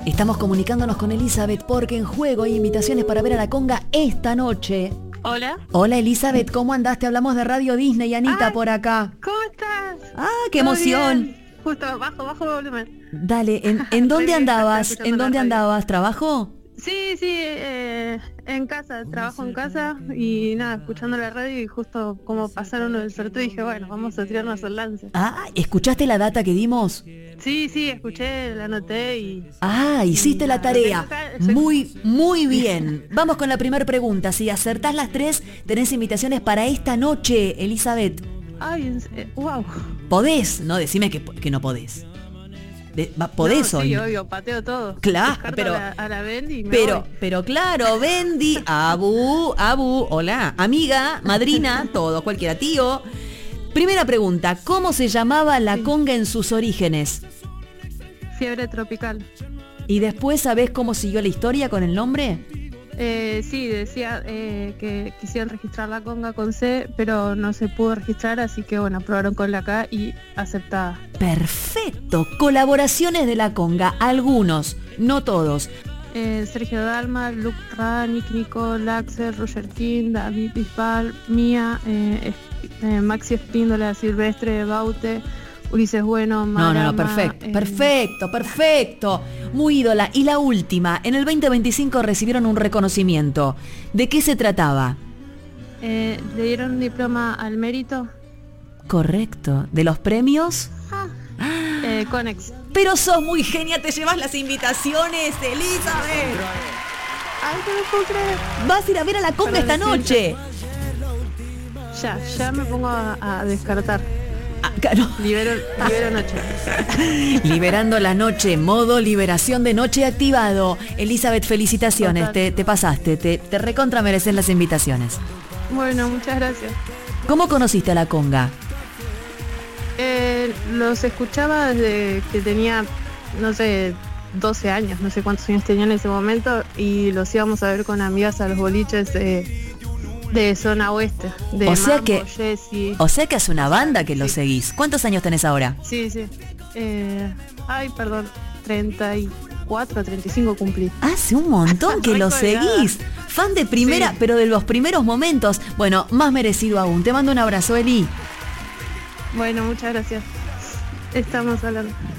Estamos comunicándonos con Elizabeth porque en juego hay invitaciones para ver a la conga esta noche. Hola. Hola Elizabeth, ¿cómo andás? Te hablamos de Radio Disney, Anita por acá. ¿Cómo estás? ¡Qué emoción! Bien. Justo, bajo el volumen. Dale, ¿en dónde andabas? ¿En dónde andabas? ¿Trabajo? Sí, en casa, trabajo en casa y nada, escuchando la radio y justo como pasaron lo del sorteo dije, bueno, vamos a tirarnos al lance. ¿Escuchaste la data que dimos? Sí, escuché, la anoté y... Hiciste la tarea. Muy bien. Vamos con la primera pregunta. Si acertás las 3, tenés invitaciones para esta noche, Elizabeth. Wow. ¿Podés? No, decime que no podés. ¿Podés hoy? Sí, obvio, pateo todo. Claro, descarto pero... a la Bendy y me voy. Pero claro, Bendy, Abu, hola, amiga, madrina, todo, cualquiera, tío. Primera pregunta, ¿cómo se llamaba la conga en sus orígenes? Fiebre tropical. ¿Y después sabés cómo siguió la historia con el nombre? Sí, decía que quisieran registrar la conga con C, pero no se pudo registrar, así que bueno, probaron con la K y aceptada. Perfecto. Colaboraciones de la conga, algunos, no todos. Sergio Dalma, Luke Ra, Nick Nicole, Axel, Roger King, David Bisbal, Mía, Maxi Espíndola, Silvestre, Baute, Ulises Bueno, Marama, No, perfecto. Muy ídola. Y la última, en el 2025 recibieron un reconocimiento. ¿De qué se trataba? Le dieron un diploma al mérito. Correcto. ¿De los premios? Conex. Pero sos muy genia, te llevas las invitaciones, Elizabeth. Ay, no lo puedo creer. Vas a ir a ver a la conga esta noche. Ya me pongo a descartar. Claro. Libero noche. Liberando la noche, modo liberación de noche activado. Elizabeth, felicitaciones, te pasaste, te recontra mereces las invitaciones. Bueno, muchas gracias. ¿Cómo conociste a la conga? Los escuchaba desde que tenía, 12 años, no sé cuántos años tenía en ese momento, y los íbamos a ver con amigas a los boliches de zona oeste, de Mambo, Jessy. O sea que es una banda que lo seguís. ¿Cuántos años tenés ahora? Sí. 34, 35 cumplí. Hace un montón que lo seguís. Fan de primera, sí. Pero de los primeros momentos. Bueno, más merecido aún. Te mando un abrazo, Eli. Bueno, muchas gracias. Estamos hablando.